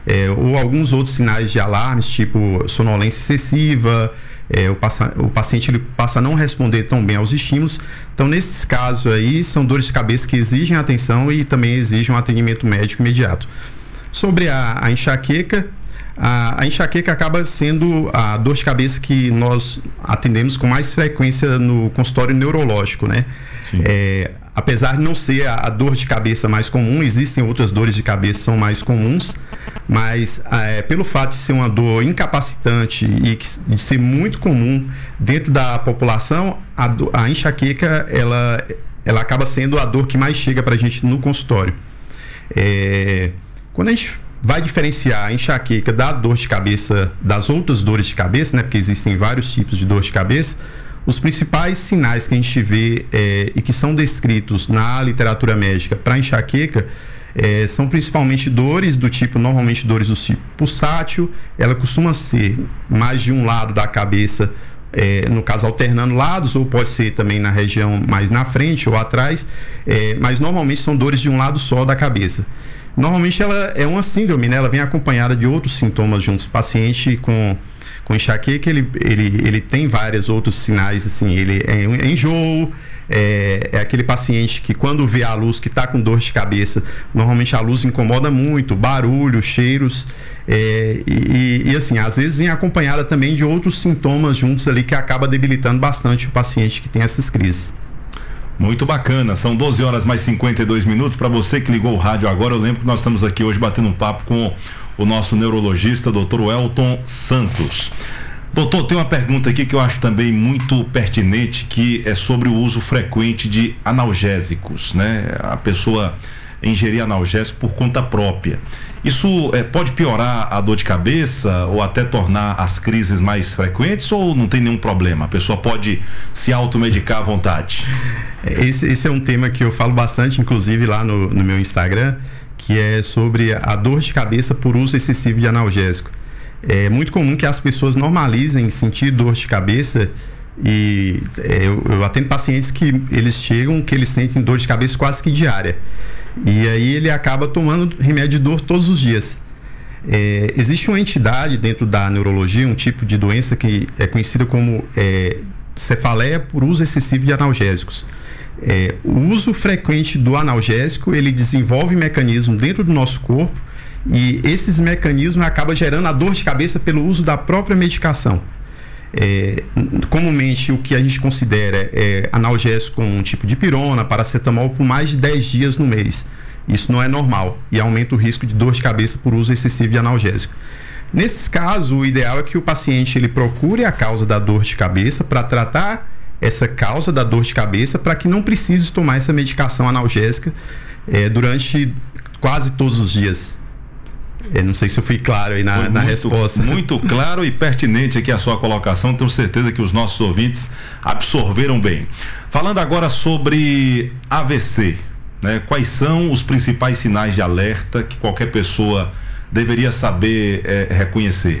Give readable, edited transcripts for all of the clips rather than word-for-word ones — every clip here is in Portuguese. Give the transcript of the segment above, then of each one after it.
ou alguns outros sinais de alarmes, tipo sonolência excessiva, o paciente ele passa a não responder tão bem aos estímulos. Então, nesses casos aí, são dores de cabeça que exigem atenção e também exigem um atendimento médico imediato. Sobre a enxaqueca, a enxaqueca acaba sendo a dor de cabeça que nós atendemos com mais frequência no consultório neurológico, né? Apesar de não ser a dor de cabeça mais comum, existem outras dores de cabeça que são mais comuns, mas pelo fato de ser uma dor incapacitante e de ser muito comum dentro da população, a enxaqueca ela acaba sendo a dor que mais chega para a gente no consultório. Quando a gente vai diferenciar a enxaqueca da dor de cabeça das outras dores de cabeça, né, porque existem vários tipos de dor de cabeça, os principais sinais que a gente vê e que são descritos na literatura médica para enxaqueca são principalmente dores do tipo, normalmente dores do tipo pulsátil. Ela costuma ser mais de um lado da cabeça, no caso alternando lados, ou pode ser também na região mais na frente ou atrás, mas normalmente são dores de um lado só da cabeça. Normalmente ela é uma síndrome, né? Ela vem acompanhada de outros sintomas juntos. O paciente com enxaqueca, ele tem vários outros sinais, assim, ele é enjoo, é aquele paciente que quando vê a luz, que está com dor de cabeça, normalmente a luz incomoda muito, barulho, cheiros, e assim, às vezes vem acompanhada também de outros sintomas juntos ali que acaba debilitando bastante o paciente que tem essas crises. Muito bacana, são 12 horas mais 52 minutos. Para você que ligou o rádio agora, eu lembro que nós estamos aqui hoje batendo um papo com o nosso neurologista, Dr. Welton Santos. Doutor, tem uma pergunta aqui que eu acho também muito pertinente, que é sobre o uso frequente de analgésicos, né? A pessoa ingerir analgésico por conta própria. Isso pode piorar a dor de cabeça ou até tornar as crises mais frequentes, ou não tem nenhum problema? A pessoa pode se automedicar à vontade? Esse é um tema que eu falo bastante, inclusive lá no meu Instagram, que é sobre a dor de cabeça por uso excessivo de analgésico. É muito comum que as pessoas normalizem sentir dor de cabeça e eu atendo pacientes que eles chegam, que eles sentem dor de cabeça quase que diária. E aí ele acaba tomando remédio de dor todos os dias. Existe uma entidade dentro da neurologia, um tipo de doença que é conhecida como cefaleia por uso excessivo de analgésicos. O uso frequente do analgésico, ele desenvolve mecanismos dentro do nosso corpo e esses mecanismos acabam gerando a dor de cabeça pelo uso da própria medicação. Comumente o que a gente considera analgésico como um tipo de pirona, paracetamol por mais de 10 dias no mês. Isso não é normal e aumenta o risco de dor de cabeça por uso excessivo de analgésico. Nesses casos, o ideal é que o paciente ele procure a causa da dor de cabeça para tratar essa causa da dor de cabeça, para que não precise tomar essa medicação analgésica durante quase todos os dias. Não sei se eu fui claro aí na resposta. Muito claro e pertinente aqui a sua colocação. Tenho certeza que os nossos ouvintes absorveram bem. Falando agora sobre AVC, né? Quais são os principais sinais de alerta que qualquer pessoa deveria saber reconhecer?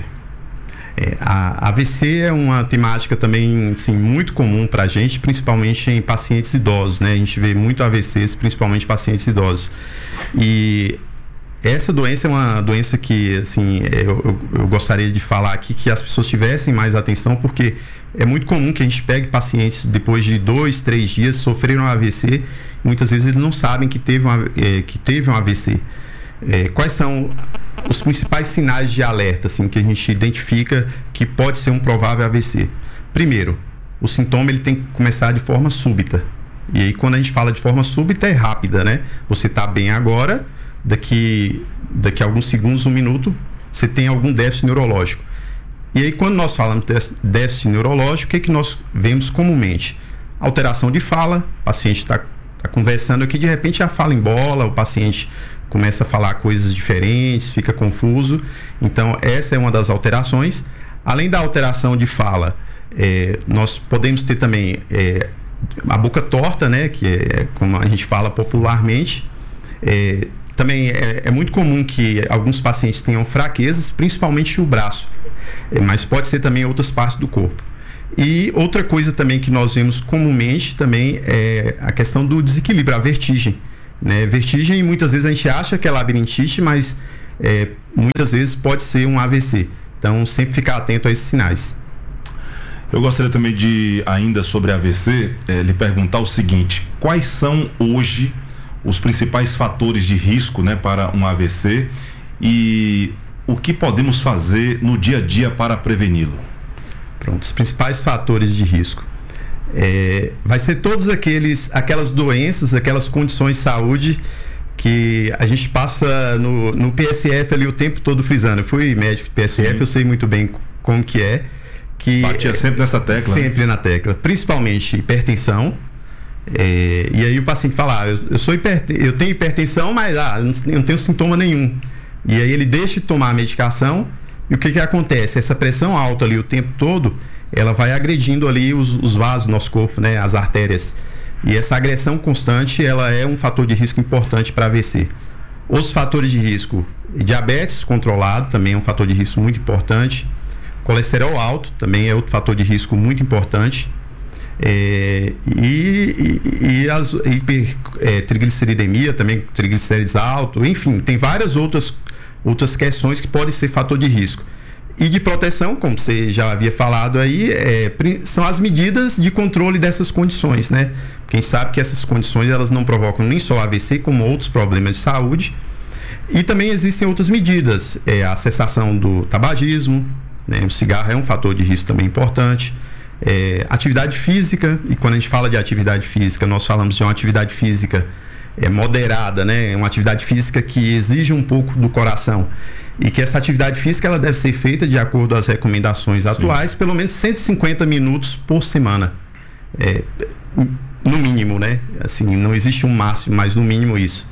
A AVC é uma temática também, assim, muito comum para a gente, principalmente em pacientes idosos, né? A gente vê muito AVCs, principalmente em pacientes idosos. E essa doença é uma doença que, assim, eu gostaria de falar aqui que as pessoas tivessem mais atenção, porque é muito comum que a gente pegue pacientes depois de 2, 3 dias sofreram um AVC, muitas vezes eles não sabem que teve um AVC. Quais são os principais sinais de alerta, assim, que a gente identifica que pode ser um provável AVC? Primeiro, o sintoma ele tem que começar de forma súbita. E aí, quando a gente fala de forma súbita, é rápida, né? Você está bem agora, daqui a alguns segundos, 1 minuto, você tem algum déficit neurológico. E aí, quando nós falamos de déficit neurológico, o que nós vemos comumente? Alteração de fala, o paciente está conversando aqui, de repente a fala embola, o paciente começa a falar coisas diferentes, fica confuso. Então, essa é uma das alterações. Além da alteração de fala, nós podemos ter também a boca torta, né, que é como a gente fala popularmente. Também é muito comum que alguns pacientes tenham fraquezas, principalmente o braço, mas pode ser também outras partes do corpo. E outra coisa também que nós vemos comumente também é a questão do desequilíbrio, a vertigem, né? Vertigem, muitas vezes a gente acha que é labirintite, mas muitas vezes pode ser um AVC. Então, sempre ficar atento a esses sinais. Eu gostaria também de, ainda sobre AVC, lhe perguntar o seguinte: quais são hoje os principais fatores de risco, né, para um AVC e o que podemos fazer no dia a dia para preveni-lo? Pronto, os principais fatores de risco. Vai ser todas aquelas doenças, aquelas condições de saúde que a gente passa no PSF ali o tempo todo frisando. Eu fui médico de PSF, sim. Eu sei muito bem como que é. Batia sempre nessa tecla. Sempre, né? Na tecla. Principalmente hipertensão. E aí o paciente fala, eu tenho hipertensão, mas eu não tenho sintoma nenhum. E aí ele deixa de tomar a medicação, e o que acontece? Essa pressão alta ali o tempo todo, ela vai agredindo ali os vasos do nosso corpo, né? As artérias. E essa agressão constante, ela é um fator de risco importante para AVC. Os fatores de risco: diabetes controlado, também é um fator de risco muito importante. Colesterol alto, também é outro fator de risco muito importante. Trigliceridemia, também triglicérides alto, enfim, tem várias outras questões que podem ser fator de risco. E de proteção, como você já havia falado aí, são as medidas de controle dessas condições, né? Porque a gente sabe que essas condições, elas não provocam nem só AVC, como outros problemas de saúde. E também existem outras medidas, a cessação do tabagismo, né? O cigarro é um fator de risco também importante. Atividade física, e quando a gente fala de atividade física, nós falamos de uma atividade física moderada, né? Uma atividade física que exige um pouco do coração, e que essa atividade física ela deve ser feita de acordo com as recomendações atuais, sim. Pelo menos 150 minutos por semana, no mínimo, né? Assim, não existe um máximo, mas no mínimo isso.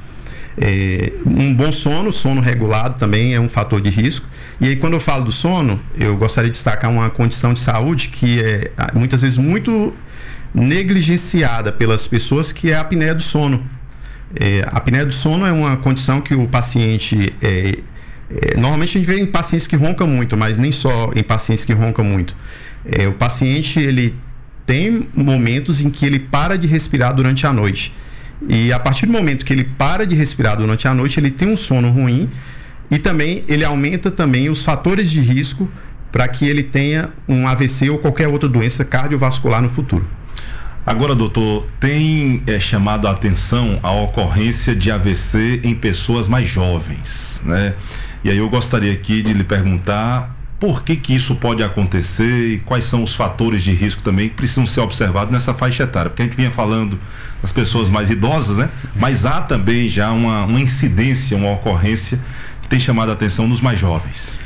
Um bom sono regulado também é um fator de risco. E aí, quando eu falo do sono, eu gostaria de destacar uma condição de saúde que é muitas vezes muito negligenciada pelas pessoas, que é a apneia do sono. A apneia do sono é uma condição que o paciente normalmente a gente vê em pacientes que roncam muito, mas nem só em pacientes que roncam muito. O paciente, ele tem momentos em que ele para de respirar durante a noite. E a partir do momento que ele para de respirar durante a noite, ele tem um sono ruim, e também ele aumenta também os fatores de risco para que ele tenha um AVC ou qualquer outra doença cardiovascular no futuro. Agora, doutor, tem chamado a atenção a ocorrência de AVC em pessoas mais jovens, né? E aí eu gostaria aqui de lhe perguntar por que isso pode acontecer e quais são os fatores de risco também que precisam ser observados nessa faixa etária, porque a gente vinha falando das pessoas mais idosas, né? Mas há também já uma incidência, uma ocorrência que tem chamado a atenção nos mais jovens.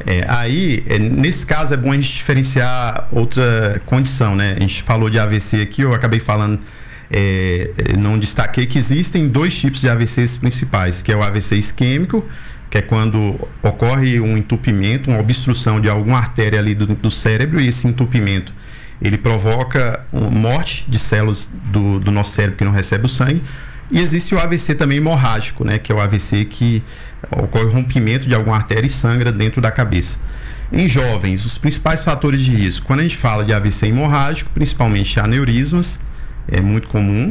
Nesse caso é bom a gente diferenciar outra condição, né? A gente falou de AVC aqui, eu acabei falando, não destaquei que existem dois tipos de AVCs principais, que é o AVC isquêmico, que é quando ocorre um entupimento, uma obstrução de alguma artéria ali do cérebro, e esse entupimento ele provoca morte de células do nosso cérebro que não recebe o sangue. E existe o AVC também hemorrágico, né, que é o AVC que ocorre rompimento de alguma artéria e sangra dentro da cabeça. Em jovens, os principais fatores de risco, quando a gente fala de AVC hemorrágico, principalmente aneurismas, é muito comum,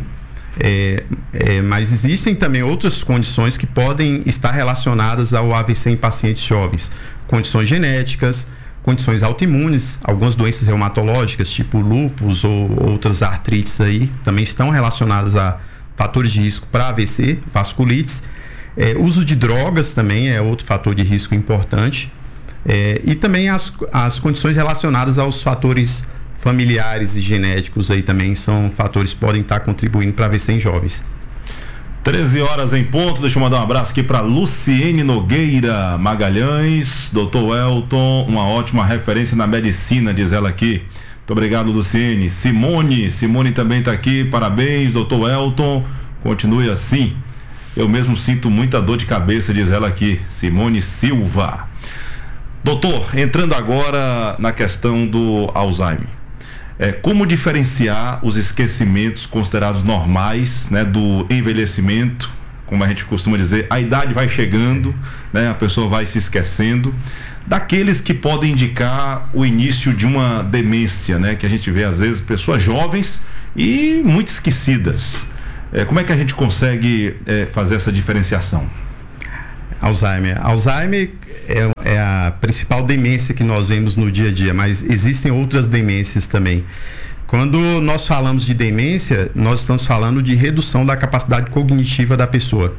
mas existem também outras condições que podem estar relacionadas ao AVC em pacientes jovens, condições genéticas, condições autoimunes, algumas doenças reumatológicas, tipo lúpus ou outras artrites aí, também estão relacionadas a fatores de risco para AVC, vasculites. Uso de drogas também é outro fator de risco importante. E também as condições relacionadas aos fatores familiares e genéticos aí também são fatores que podem estar contribuindo para AVC em jovens. 13 horas em ponto, deixa eu mandar um abraço aqui para Luciene Nogueira Magalhães. Doutor Elton, uma ótima referência na medicina, diz ela aqui. Muito obrigado, Luciene. Simone também está aqui, parabéns, doutor Elton, continue assim. Eu mesmo sinto muita dor de cabeça, diz ela aqui, Simone Silva. Doutor, entrando agora na questão do Alzheimer. Como diferenciar os esquecimentos considerados normais, né, do envelhecimento, como a gente costuma dizer, a idade vai chegando, né, a pessoa vai se esquecendo, daqueles que podem indicar o início de uma demência, né, que a gente vê às vezes pessoas jovens e muito esquecidas. Como é que a gente consegue fazer essa diferenciação? Alzheimer é a principal demência que nós vemos no dia a dia, mas existem outras demências também. Quando nós falamos de demência, nós estamos falando de redução da capacidade cognitiva da pessoa.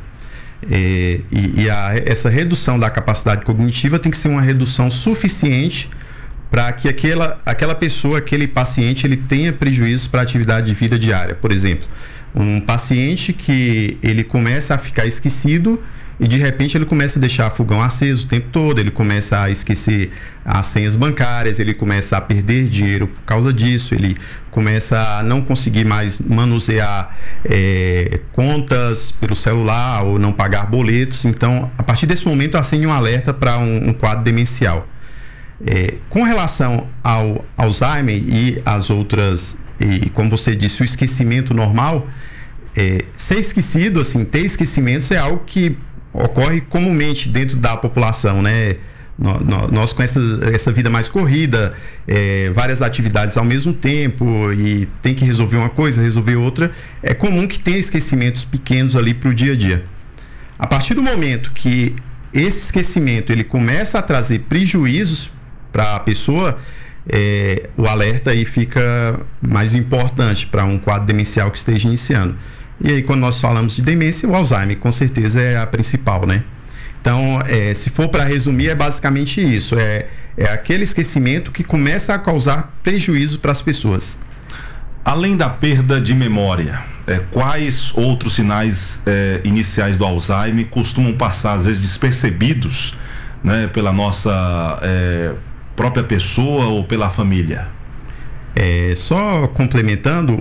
Essa redução da capacidade cognitiva tem que ser uma redução suficiente para que aquela pessoa, aquele paciente, ele tenha prejuízo para a atividade de vida diária. Por exemplo, um paciente que ele começa a ficar esquecido e de repente ele começa a deixar fogão aceso o tempo todo, ele começa a esquecer as senhas bancárias, ele começa a perder dinheiro por causa disso, ele começa a não conseguir mais manusear contas pelo celular ou não pagar boletos. Então, a partir desse momento, acende um alerta para um quadro demencial. Com relação ao Alzheimer e as outras, e como você disse, o esquecimento normal, ser esquecido, assim, ter esquecimentos é algo que ocorre comumente dentro da população, né? Nós com essa vida mais corrida, várias atividades ao mesmo tempo e tem que resolver uma coisa, resolver outra, é comum que tenha esquecimentos pequenos ali para o dia a dia. A partir do momento que esse esquecimento ele começa a trazer prejuízos para a pessoa, o alerta aí fica mais importante para um quadro demencial que esteja iniciando. E aí, quando nós falamos de demência, o Alzheimer, com certeza, é a principal, né? Então, se for para resumir, é basicamente isso. É aquele esquecimento que começa a causar prejuízo para as pessoas. Além da perda de memória, quais outros sinais iniciais do Alzheimer costumam passar, às vezes, despercebidos, né, pela nossa própria pessoa ou pela família? Só complementando,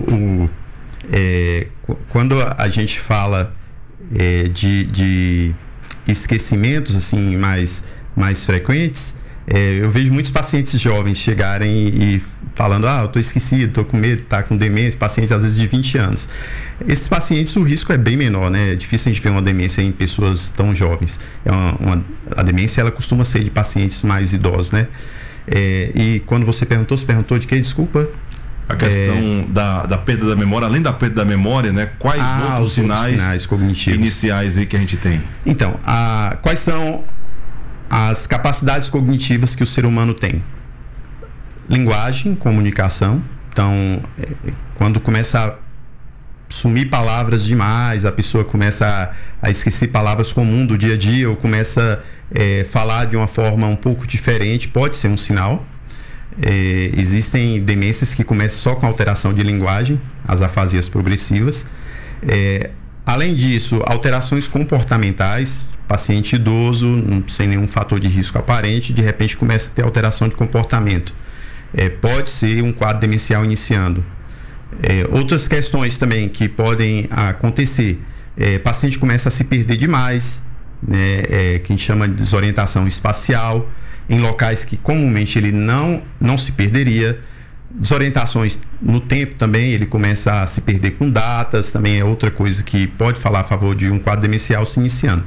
quando a gente fala de esquecimentos assim mais frequentes, eu vejo muitos pacientes jovens chegarem e falando, eu estou esquecido, estou com medo, está com demência, pacientes às vezes de 20 anos. Esses pacientes, o risco é bem menor, né? É difícil a gente ver uma demência em pessoas tão jovens. A demência, ela costuma ser de pacientes mais idosos, né? E quando você perguntou de quê? Desculpa. A questão da perda da memória, além da perda da memória, né? Quais outros sinais cognitivos iniciais aí que a gente tem? Então, quais são as capacidades cognitivas que o ser humano tem? Linguagem, comunicação. Então, quando começa a sumir palavras demais, a pessoa começa a esquecer palavras comuns do dia a dia ou começa a falar de uma forma um pouco diferente, pode ser um sinal. Existem demências que começam só com alteração de linguagem, as afasias progressivas. Além disso, alterações comportamentais, paciente idoso, sem nenhum fator de risco aparente, de repente começa a ter alteração de comportamento. Pode ser um quadro demencial iniciando. Outras questões também que podem acontecer, paciente começa a se perder demais, né, que a gente chama de desorientação espacial, em locais que comumente ele não se perderia. Desorientações no tempo também, ele começa a se perder com datas, também é outra coisa que pode falar a favor de um quadro demencial se iniciando.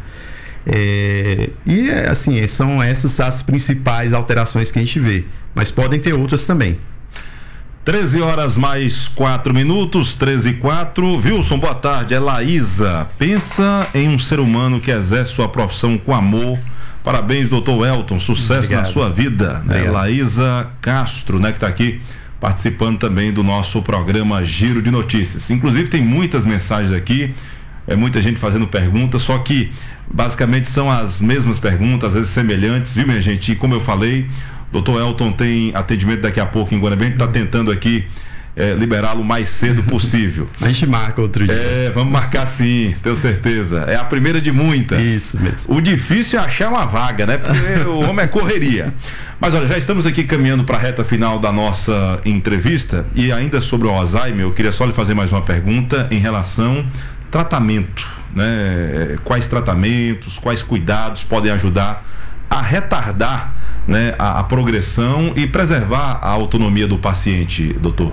Assim, são essas as principais alterações que a gente vê, mas podem ter outras também. 13h mais 4 minutos, 13h04. Wilson, boa tarde, é Laísa. Pensa em um ser humano que exerce sua profissão com amor. Parabéns, doutor Elton, sucesso Obrigado. Na sua vida. Laísa Castro, né, que está aqui participando também do nosso programa Giro de Notícias. Inclusive tem muitas mensagens aqui, muita gente fazendo perguntas, só que basicamente são as mesmas perguntas, às vezes semelhantes, viu, minha gente? E como eu falei, doutor Elton tem atendimento daqui a pouco em Guarabim, está tentando aqui liberá-lo o mais cedo possível. A gente marca outro dia. Vamos marcar sim, tenho certeza. É a primeira de muitas. Isso mesmo. O difícil é achar uma vaga, né? Porque o homem é correria. Mas olha, já estamos aqui caminhando para a reta final da nossa entrevista e ainda sobre o Alzheimer, eu queria só lhe fazer mais uma pergunta em relação ao tratamento, né? Quais tratamentos, quais cuidados podem ajudar a retardar, né, a progressão e preservar a autonomia do paciente, doutor?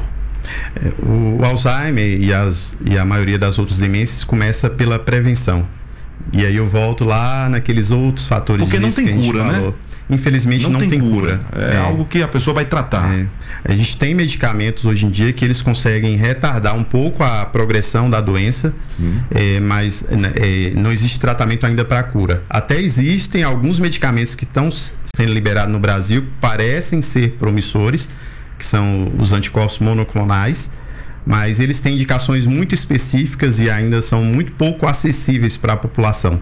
O Alzheimer e a maioria das outras demências começa pela prevenção. E aí eu volto lá naqueles outros fatores porque de risco não tem que a gente cura, falou. né? Infelizmente não tem cura. É algo que a pessoa vai tratar. A gente tem medicamentos hoje em dia que eles conseguem retardar um pouco a progressão da doença, mas não existe tratamento ainda para cura. Até existem alguns medicamentos que estão sendo liberados no Brasil que parecem ser promissores, que são os anticorpos monoclonais, mas eles têm indicações muito específicas e ainda são muito pouco acessíveis para a população.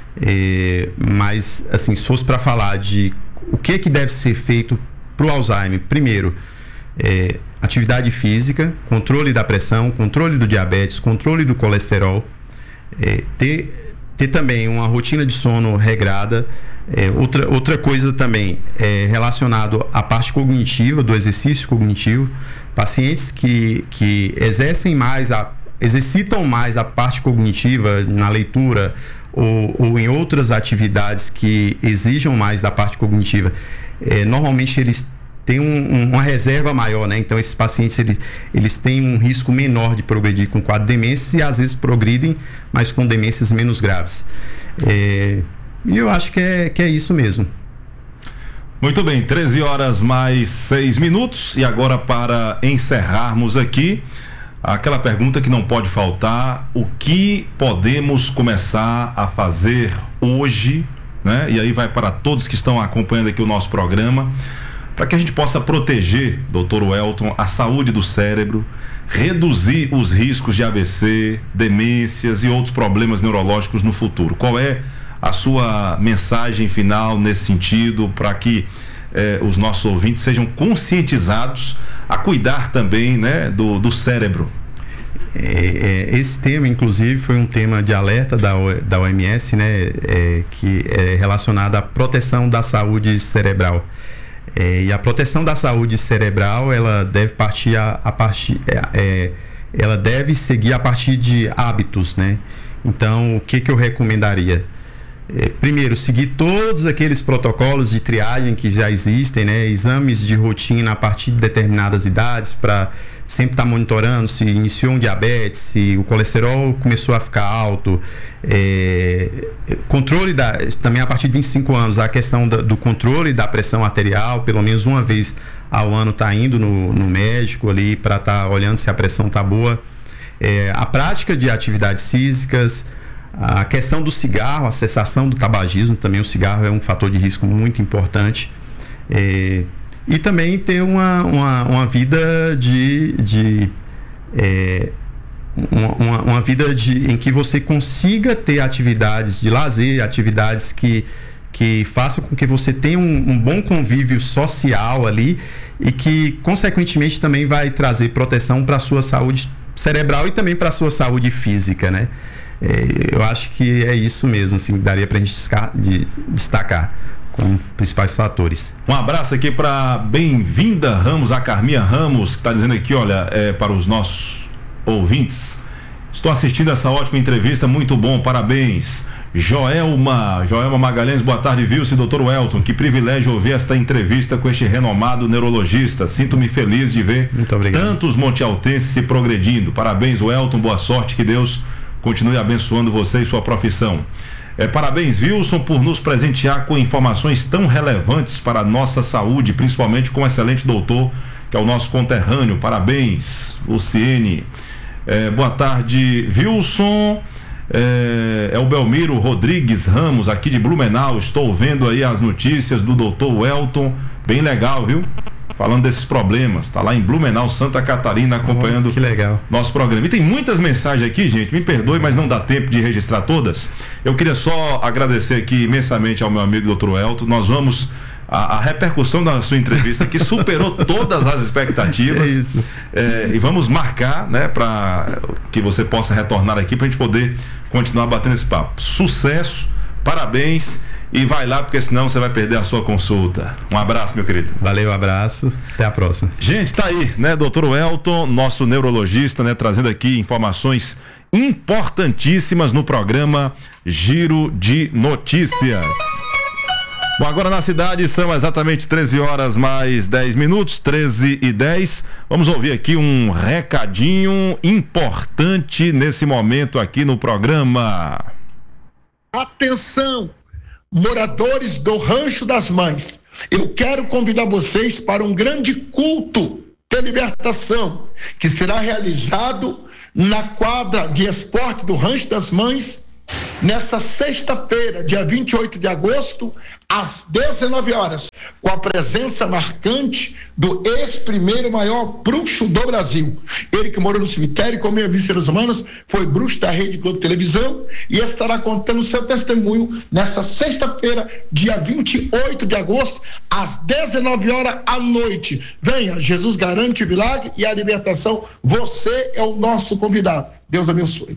Mas, assim, se fosse para falar de o que deve ser feito para o Alzheimer, primeiro, atividade física, controle da pressão, controle do diabetes, controle do colesterol, ter também uma rotina de sono regrada. Outra coisa também relacionado à parte cognitiva, do exercício cognitivo, pacientes que exercitam mais a parte cognitiva na leitura ou em outras atividades que exijam mais da parte cognitiva, normalmente eles têm uma reserva maior, né? Então esses pacientes eles têm um risco menor de progredir com quadro de demência e às vezes progridem, mas com demências menos graves. E eu acho que é isso mesmo. Muito bem, 13 horas mais 6 minutos e agora, para encerrarmos aqui, aquela pergunta que não pode faltar: o que podemos começar a fazer hoje, né? E aí vai para todos que estão acompanhando aqui o nosso programa, para que a gente possa proteger, Dr. Welton, a saúde do cérebro, reduzir os riscos de AVC, demências e outros problemas neurológicos no futuro. Qual é a sua mensagem final nesse sentido, para que os nossos ouvintes sejam conscientizados a cuidar também, né, do cérebro? Esse tema, inclusive, foi um tema de alerta da OMS, né, que é relacionado à proteção da saúde cerebral. E a proteção da saúde cerebral, ela deve ela deve seguir a partir de hábitos, né? Então, o que eu recomendaria? Primeiro, seguir todos aqueles protocolos de triagem que já existem, né? Exames de rotina a partir de determinadas idades, para sempre estar monitorando se iniciou um diabetes, se o colesterol começou a ficar alto. Controle também a partir de 25 anos, a questão do controle da pressão arterial, pelo menos uma vez ao ano tá indo no médico ali para estar olhando se a pressão tá boa. A prática de atividades físicas, a questão do cigarro, a cessação do tabagismo, também o cigarro é um fator de risco muito importante. E também ter uma vida uma vida em que você consiga ter atividades de lazer, atividades que façam com que você tenha um bom convívio social ali e que, consequentemente, também vai trazer proteção para a sua saúde cerebral e também para a sua saúde física, né? Eu acho que é isso mesmo, assim, daria para a gente destacar como principais fatores. Um abraço aqui para Bem-vinda Ramos, a Carminha Ramos, que está dizendo aqui, olha, para os nossos ouvintes: estou assistindo essa ótima entrevista, muito bom, parabéns. Joelma Magalhães, boa tarde, Vilce e Dr. Welton, que privilégio ouvir esta entrevista com este renomado neurologista. Sinto-me feliz de ver tantos montealtenses se progredindo. Parabéns, Welton, boa sorte, que Deus continue abençoando você e sua profissão. Parabéns, Wilson, por nos presentear com informações tão relevantes para a nossa saúde, principalmente com um excelente doutor, que é o nosso conterrâneo. Parabéns, Luciene. Boa tarde, Wilson. É o Belmiro Rodrigues Ramos, aqui de Blumenau. Estou vendo aí as notícias do Dr. Welton, bem legal, viu? Falando desses problemas, tá lá em Blumenau, Santa Catarina, acompanhando que legal. Nosso programa. E tem muitas mensagens aqui, gente, me perdoe, mas não dá tempo de registrar todas. Eu queria só agradecer aqui imensamente ao meu amigo Dr. Welton. Nós vamos, a repercussão da sua entrevista aqui superou todas as expectativas. É isso. E vamos marcar, né, para que você possa retornar aqui para a gente poder continuar batendo esse papo. Sucesso, parabéns. E vai lá, porque senão você vai perder a sua consulta. Um abraço, meu querido. Valeu, abraço. Até a próxima. Gente, tá aí, né, Dr. Welton, nosso neurologista, né, trazendo aqui informações importantíssimas no programa Giro de Notícias. Bom, agora na cidade são exatamente 13 horas mais 10 minutos, 13h10. Vamos ouvir aqui um recadinho importante nesse momento aqui no programa. Atenção, moradores do Rancho das Mães, eu quero convidar vocês para um grande culto de libertação que será realizado na quadra de esporte do Rancho das Mães nessa sexta-feira, dia 28 de agosto, às 19 horas, com a presença marcante do ex-primeiro maior bruxo do Brasil. Ele que morou no cemitério e comeu vísceras humanas, foi bruxo da Rede Globo Televisão e estará contando seu testemunho nessa sexta-feira, dia 28 de agosto, às 19 horas à noite. Venha, Jesus garante o milagre e a libertação. Você é o nosso convidado. Deus abençoe.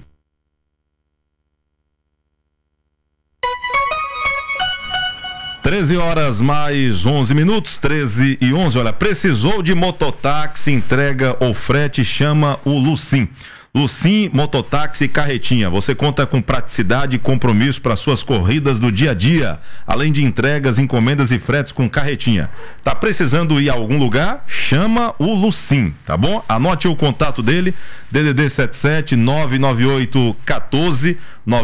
13 horas mais 11 minutos, 13 e 11. Olha, precisou de mototáxi, entrega ou frete, chama o Lucim. Lucim Mototáxi Carretinha. Você conta com praticidade e compromisso para suas corridas do dia a dia, além de entregas, encomendas e fretes com carretinha. Tá precisando ir a algum lugar? Chama o Lucim, tá bom? Anote o contato dele, DDD 77 998 14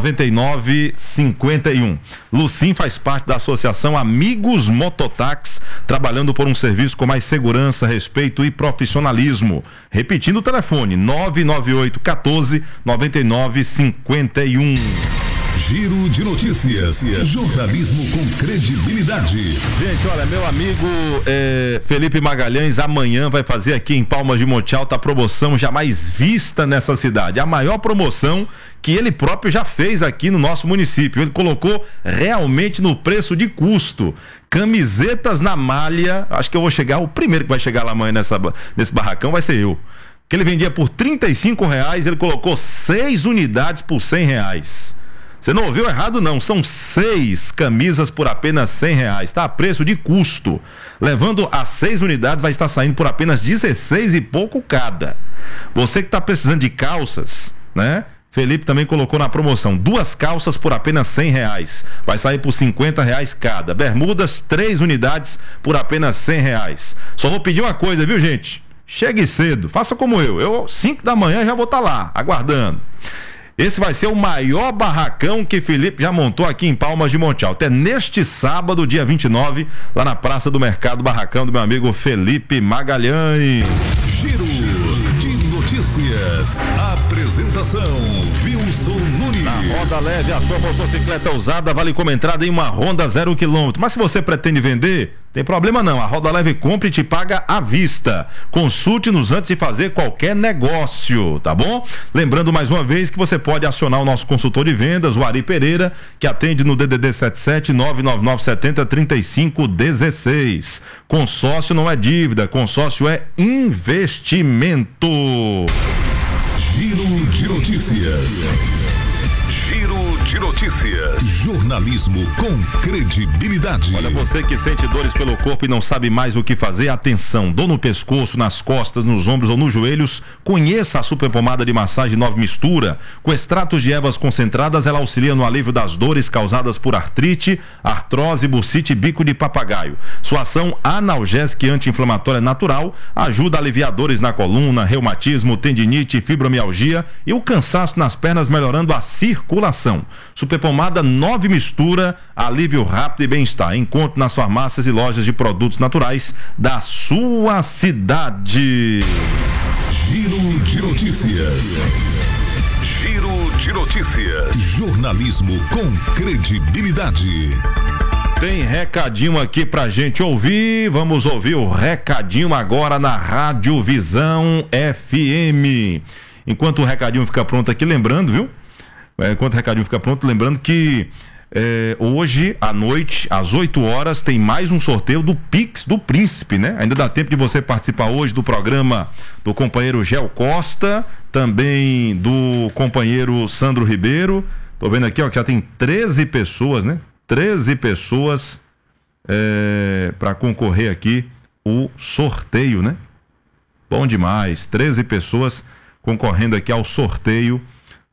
99 51. Lucim faz parte da associação Amigos Mototáxi, trabalhando por um serviço com mais segurança, respeito e profissionalismo. Repetindo o telefone, 998 14 99 51. Giro de notícias. Jornalismo com credibilidade. Gente, olha, meu amigo Felipe Magalhães amanhã vai fazer aqui em Palmas de Monte Alto a promoção jamais vista nessa cidade. A maior promoção que ele próprio já fez aqui no nosso município. Ele colocou realmente no preço de custo. Camisetas na malha. Acho que eu vou chegar, o primeiro que vai chegar lá amanhã nesse barracão vai ser eu. Que ele vendia por R$35, ele colocou 6 unidades por R$100. Você não ouviu errado não, são 6 camisas por apenas R$100, está a preço de custo. Levando as 6 unidades vai estar saindo por apenas 16 e pouco cada. Você que está precisando de calças, né? Felipe também colocou na promoção 2 calças por apenas R$100, vai sair por R$50 cada. Bermudas, 3 unidades por apenas R$100. Só vou pedir uma coisa, viu, gente? Chegue cedo, faça como eu 5 da manhã já vou estar lá, aguardando. Esse vai ser o maior barracão que Felipe já montou aqui em Palmas de Monte Alto. É neste sábado, dia 29, lá na Praça do Mercado, barracão do meu amigo Felipe Magalhães. Giro de notícias. Apresentação, Wilson Nunes. Na Roda Leve, a sua motocicleta usada vale como entrada em uma Honda 0 km. Mas se você pretende vender, tem problema não, a Roda Leve compra e te paga à vista. Consulte-nos antes de fazer qualquer negócio, tá bom? Lembrando mais uma vez que você pode acionar o nosso consultor de vendas, o Ari Pereira, que atende no DDD 77 999 70 35 16. Consórcio não é dívida, consórcio é investimento. Giro de notícias. Giro de notícias. Jornalismo com credibilidade. Olha, você que sente dores pelo corpo e não sabe mais o que fazer, atenção, dor no pescoço, nas costas, nos ombros ou nos joelhos, conheça a super pomada de massagem Nova Mistura. Com extratos de ervas concentradas, ela auxilia no alívio das dores causadas por artrite, artrose, bursite e bico de papagaio. Sua ação analgésica e anti-inflamatória natural ajuda a aliviar dores na coluna, reumatismo, tendinite, fibromialgia e o cansaço nas pernas, melhorando a circulação. Super pomada Nova Mistura, alívio rápido e bem-estar. Encontre nas farmácias e lojas de produtos naturais da sua cidade. Giro de notícias. Giro de notícias. Jornalismo com credibilidade. Tem recadinho aqui pra gente ouvir. Vamos ouvir o recadinho agora na Rádio Visão FM. Enquanto o recadinho fica pronto aqui, lembrando, viu? Enquanto o recadinho fica pronto, lembrando que hoje à noite, às 8 horas, tem mais um sorteio do Pix do Príncipe, né? Ainda dá tempo de você participar hoje do programa do companheiro Gel Costa, também do companheiro Sandro Ribeiro. Tô vendo aqui, ó, que já tem 13 pessoas, né? 13 pessoas para concorrer aqui o sorteio, né? Bom demais, 13 pessoas concorrendo aqui ao sorteio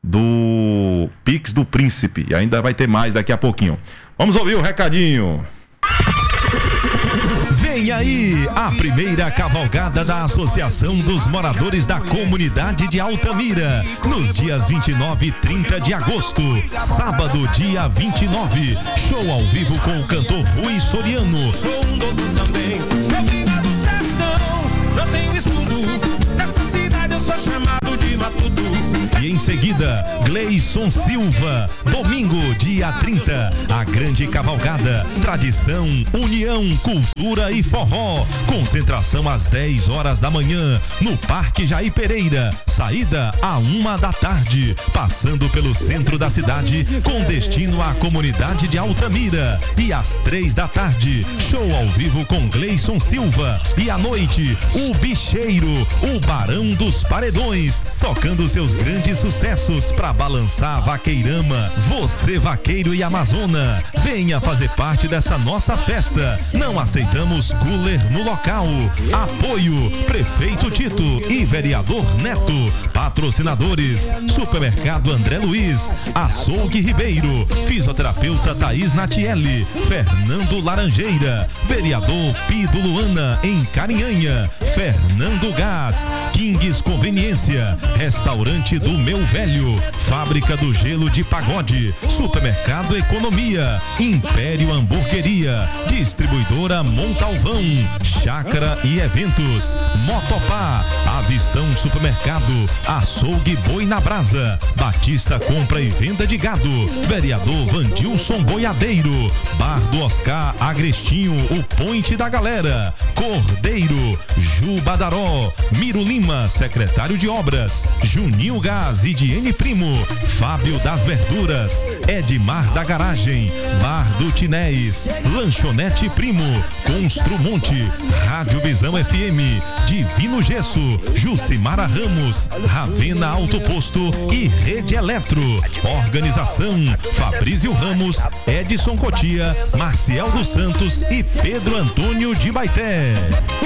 do Pix do Príncipe. E ainda vai ter mais daqui a pouquinho. Vamos ouvir o recadinho. Vem aí a primeira cavalgada da Associação dos Moradores da Comunidade de Altamira, nos dias 29 e 30 de agosto, sábado, dia 29, show ao vivo com o cantor Rui Soriano. Sou um doutor também, eu vim lá do sertão, eu tenho estudo, nessa cidade eu sou chamado de matuto. E em seguida, Gleison Silva. Domingo, dia 30, a grande cavalgada, tradição, união, cultura e forró. Concentração às 10 horas da manhã, no Parque Jair Pereira. Saída à 1 da tarde, passando pelo centro da cidade, com destino à comunidade de Altamira. E às 3 da tarde, show ao vivo com Gleison Silva. E à noite, o Bicheiro, o Barão dos Paredões, tocando seus grandes sucessos para balançar a vaqueirama. Você, vaqueiro e amazona, venha fazer parte dessa nossa festa. Não aceitamos cooler no local. Apoio Prefeito Tito e Vereador Neto. Patrocinadores: Supermercado André Luiz, Açougue Ribeiro, Fisioterapeuta Thaís Natiele, Fernando Laranjeira, Vereador Pido Luana em Carinhanha, Fernando Gás, Kings Conveniência, Restaurante do Meu Velho, Fábrica do Gelo de Pagode, Supermercado Economia, Império Hamburgueria, Distribuidora Montalvão, Chácara e Eventos, Motopá, Avistão Supermercado, Açougue Boi na Brasa, Batista Compra e Venda de Gado, Vereador Vandilson Boiadeiro, Bar do Oscar Agrestinho, o Ponte da Galera, Cordeiro, Ju Badaró, Miro Lima, Secretário de Obras, Juninho Gás, Higiene Primo, Fábio das Verduras, Edmar da Garagem, Bar do Tinés, Lanchonete Primo, Construmonte, Rádio Visão FM, Divino Gesso, Jucimara Ramos, Ravena Auto Posto e Rede Eletro. Organização: Fabrício Ramos, Edson Cotia, Marcial dos Santos e Pedro Antônio de Baité.